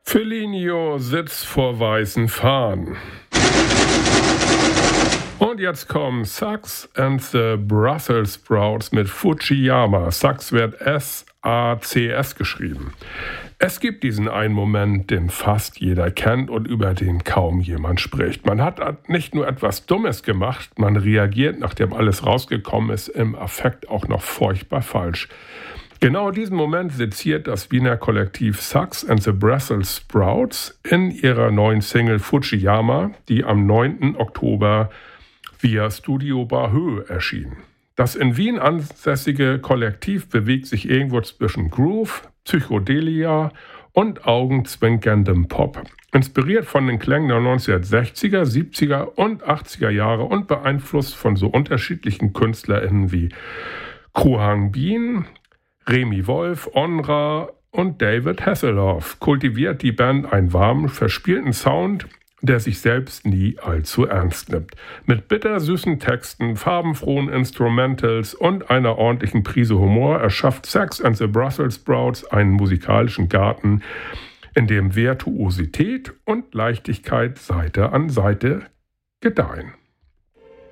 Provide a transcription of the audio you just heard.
Felinio sitzt vor weißen Fahnen. Und jetzt kommen Sax and the Brussels Sprouts mit Fujiyama. Sax wird S-A-C-S geschrieben. Es gibt diesen einen Moment, den fast jeder kennt und über den kaum jemand spricht. Man hat nicht nur etwas Dummes gemacht, man reagiert, nachdem alles rausgekommen ist, im Affekt auch noch furchtbar falsch. Genau diesen Moment seziert das Wiener Kollektiv Sax and the Brussels Sprouts in ihrer neuen Single Fujiyama, die am 9. Oktober via Studio Bahö erschien. Das in Wien ansässige Kollektiv bewegt sich irgendwo zwischen Groove, Psychedelia und augenzwinkerndem Pop. Inspiriert von den Klängen der 1960er, 70er und 80er Jahre und beeinflusst von so unterschiedlichen KünstlerInnen wie Koh Hang Bin, Remi Wolf, Onra und David Hasselhoff kultiviert die Band einen warmen, verspielten Sound, der sich selbst nie allzu ernst nimmt. Mit bittersüßen Texten, farbenfrohen Instrumentals und einer ordentlichen Prise Humor erschafft Sax and the Brussels Sprouts einen musikalischen Garten, in dem Virtuosität und Leichtigkeit Seite an Seite gedeihen.